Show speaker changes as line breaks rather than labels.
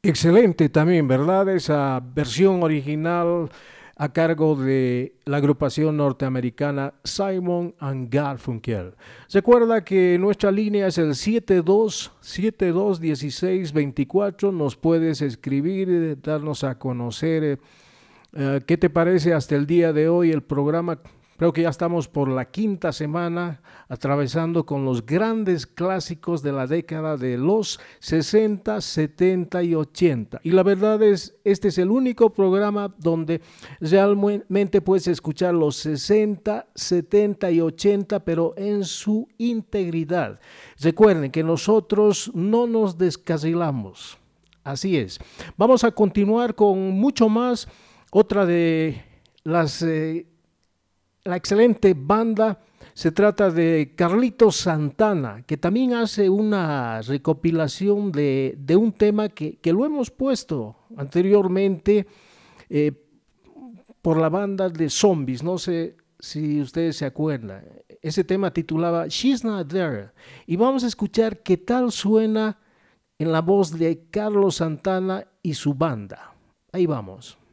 Excelente también, ¿verdad? Esa versión original a cargo de la agrupación norteamericana Simon and Garfunkel. Recuerda que nuestra línea es el 72721624. Nos puedes escribir, darnos a conocer ¿qué te parece hasta el día de hoy el programa? Creo que ya estamos por la quinta semana atravesando con los grandes clásicos de la década de los 60, 70 y 80. Y la verdad es, este es el único programa donde realmente puedes escuchar los 60, 70 y 80, pero en su integridad. Recuerden que nosotros no nos descarrilamos. Así es. Vamos a continuar con mucho más. Otra de las la excelente banda se trata de Carlitos Santana, que también hace una recopilación de un tema que lo hemos puesto anteriormente eh, por la banda de Zombies. No sé si ustedes se acuerdan. Ese tema titulaba She's Not There. Y vamos a escuchar qué tal suena en la voz de Carlos Santana y su banda. Ahí vamos.